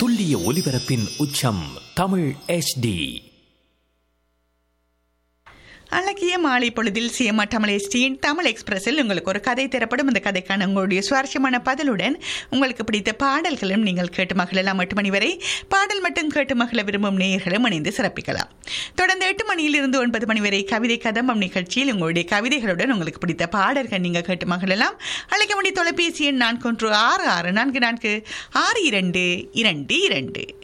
துல்லிய ஒலிபரப்பின் உச்சம் தமிழ் HD. அழகிய மாலை பொழுதில் சிஎம்ஆர் தமிழ் எஸ்டியின் தமிழ் எக்ஸ்பிரஸில் உங்களுக்கு ஒரு கதை தரப்படும். இந்த கதைக்கான உங்களுடைய சுவாரஸ்யமான பதிலுடன் உங்களுக்கு பிடித்த பாடல்களும் நீங்கள் கேட்டு மகிழலாம். 8 மணி வரை பாடல் மட்டும் கேட்டு மகிழ விரும்பும் நேயர்களும் இணைந்து சிறப்பிக்கலாம். தொடர்ந்து 8 மணியிலிருந்து 9 மணி வரை கவிதை கதம்பம் நிகழ்ச்சியில் உங்களுடைய கவிதைகளுடன் உங்களுக்கு பிடித்த பாடல்கள் நீங்கள் கேட்டு மகிழலாம். அழைக்க வேண்டிய தொலைபேசி எண் 416 644 6222.